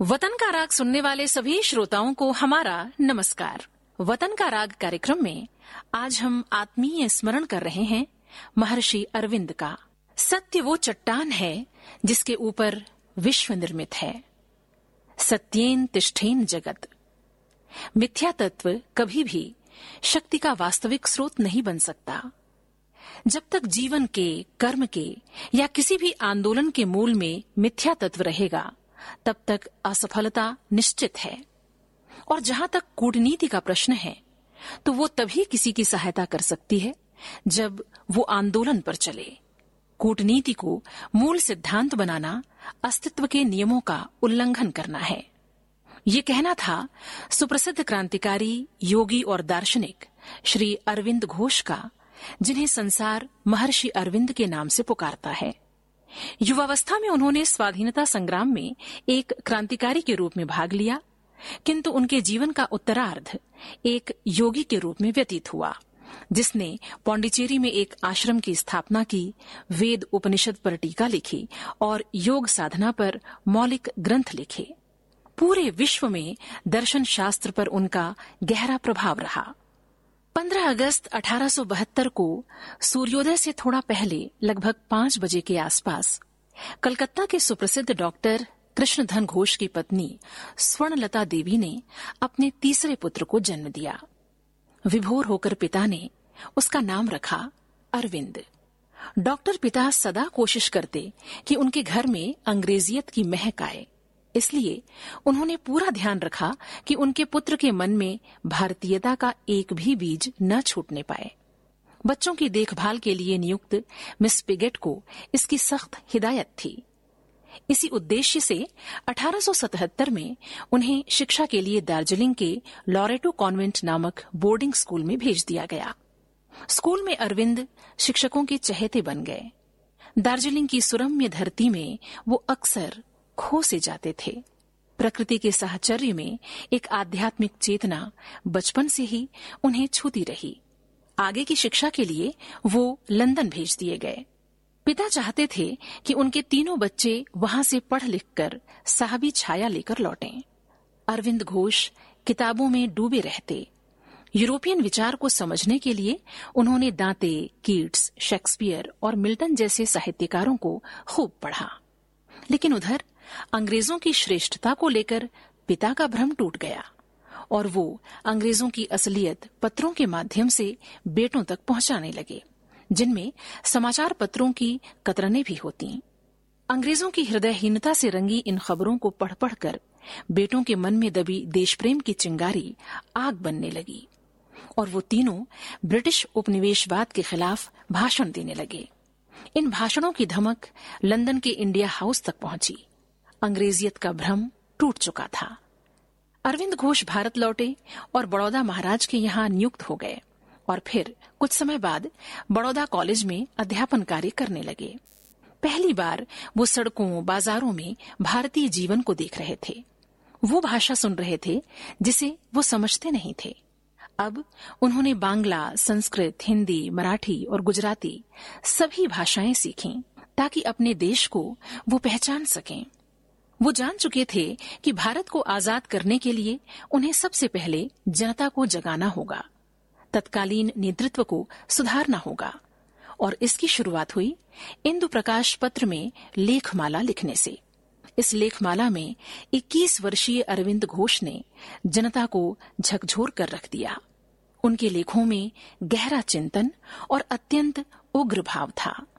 वतन का राग सुनने वाले सभी श्रोताओं को हमारा नमस्कार। वतन का राग कार्यक्रम में आज हम आत्मीय स्मरण कर रहे हैं महर्षि अरविंद का। सत्य वो चट्टान है जिसके ऊपर विश्व निर्मित है। सत्येन तिष्ठेन जगत। मिथ्या तत्व कभी भी शक्ति का वास्तविक स्रोत नहीं बन सकता। जब तक जीवन के, कर्म के या किसी भी आंदोलन के मूल में मिथ्या तत्व रहेगा, तब तक असफलता निश्चित है। और जहां तक कूटनीति का प्रश्न है, तो वो तभी किसी की सहायता कर सकती है जब वो आंदोलन पर चले। कूटनीति को मूल सिद्धांत बनाना अस्तित्व के नियमों का उल्लंघन करना है। ये कहना था सुप्रसिद्ध क्रांतिकारी, योगी और दार्शनिक श्री अरविंद घोष का, जिन्हें संसार महर्षि अरविंद के नाम से पुकारता है। युवावस्था में उन्होंने स्वाधीनता संग्राम में एक क्रांतिकारी के रूप में भाग लिया, किंतु उनके जीवन का उत्तरार्ध एक योगी के रूप में व्यतीत हुआ, जिसने पौंडीचेरी में एक आश्रम की स्थापना की, वेद उपनिषद पर टीका लिखी और योग साधना पर मौलिक ग्रंथ लिखे। पूरे विश्व में दर्शन शास्त्र पर उनका गहरा प्रभाव रहा। 15 अगस्त 1872 को सूर्योदय से थोड़ा पहले लगभग 5 बजे के आसपास कलकत्ता के सुप्रसिद्ध डॉक्टर कृष्णधन घोष की पत्नी स्वर्णलता देवी ने अपने तीसरे पुत्र को जन्म दिया। विभोर होकर पिता ने उसका नाम रखा अरविंद। डॉक्टर पिता सदा कोशिश करते कि उनके घर में अंग्रेजियत की महक आए, इसलिए उन्होंने पूरा ध्यान रखा कि उनके पुत्र के मन में भारतीयता का एक भी बीज न छूटने पाए। बच्चों की देखभाल के लिए नियुक्त मिस पिगेट को इसकी सख्त हिदायत थी। इसी उद्देश्य से 1877 में उन्हें शिक्षा के लिए दार्जिलिंग के लॉरेटो कॉन्वेंट नामक बोर्डिंग स्कूल में भेज दिया गया। स्कूल में अरविंद शिक्षकों के चहेते बन गए। दार्जिलिंग की सुरम्य धरती में वो अक्सर खो से जाते थे। प्रकृति के साहचर्य में एक आध्यात्मिक चेतना बचपन से ही उन्हें छूती रही। आगे की शिक्षा के लिए वो लंदन भेज दिए गए। पिता चाहते थे कि उनके तीनों बच्चे वहां से पढ़ लिख कर साहबी छाया लेकर लौटें। अरविंद घोष किताबों में डूबे रहते। यूरोपियन विचार को समझने के लिए उन्होंने दांते, कीट्स, शेक्सपियर और मिल्टन जैसे साहित्यकारों को खूब पढ़ा। लेकिन उधर अंग्रेजों की श्रेष्ठता को लेकर पिता का भ्रम टूट गया और वो अंग्रेजों की असलियत पत्रों के माध्यम से बेटों तक पहुंचाने लगे, जिनमें समाचार पत्रों की कतरनें भी होती। अंग्रेजों की हृदयहीनता से रंगी इन खबरों को पढ़ पढ़ कर बेटों के मन में दबी देशप्रेम की चिंगारी आग बनने लगी और वो तीनों ब्रिटिश उपनिवेशवाद के खिलाफ भाषण देने लगे। इन भाषणों की धमक लंदन के इंडिया हाउस तक पहुंची। अंग्रेजियत का भ्रम टूट चुका था। अरविंद घोष भारत लौटे और बड़ौदा महाराज के यहाँ नियुक्त हो गए और फिर कुछ समय बाद बड़ौदा कॉलेज में अध्यापन कार्य करने लगे। पहली बार वो सड़कों, बाजारों में भारतीय जीवन को देख रहे थे। वो भाषा सुन रहे थे जिसे वो समझते नहीं थे। अब उन्होंने बांग्ला, संस्कृत, हिंदी, मराठी और गुजराती सभी भाषाएं सीखीं ताकि अपने देश को वो पहचान सकें। वो जान चुके थे कि भारत को आजाद करने के लिए उन्हें सबसे पहले जनता को जगाना होगा, तत्कालीन नेतृत्व को सुधारना होगा और इसकी शुरुआत हुई इंदु प्रकाश पत्र में लेखमाला लिखने से। इस लेखमाला में 21 वर्षीय अरविंद घोष ने जनता को झकझोर कर रख दिया। उनके लेखों में गहरा चिंतन और अत्यंत उग्र भाव था।